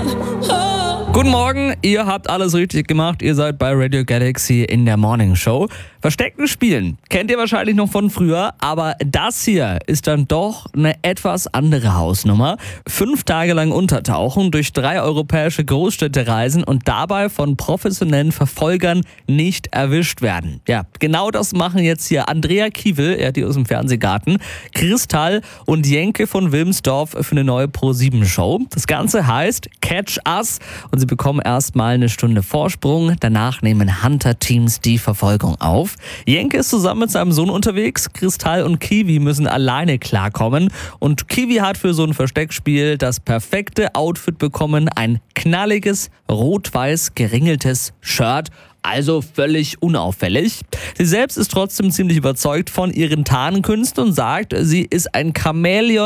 Guten Morgen, ihr habt alles richtig gemacht. Ihr seid bei Radio Galaxy in der Morning Show. Verstecken spielen kennt ihr wahrscheinlich noch von früher, aber das hier ist dann doch eine etwas andere Hausnummer. 5 Tage lang untertauchen, durch 3 europäische Großstädte reisen und dabei von professionellen Verfolgern nicht erwischt werden. Ja, genau das machen jetzt hier Andrea Kiewel, die aus dem Fernsehgarten, Kristall und Jenke von Wilmsdorf für eine neue Pro7-Show. Das Ganze heißt Catch Us und sie bekommen erstmal eine Stunde Vorsprung. Danach nehmen Hunter-Teams die Verfolgung auf. Jenke ist zusammen mit seinem Sohn unterwegs. Kristall und Kiwi müssen alleine klarkommen. Und Kiwi hat für so ein Versteckspiel das perfekte Outfit bekommen. Ein knalliges, rot-weiß geringeltes Shirt. Also völlig unauffällig. Sie selbst ist trotzdem ziemlich überzeugt von ihren Tarnkünsten und sagt, sie ist ein Chamäleon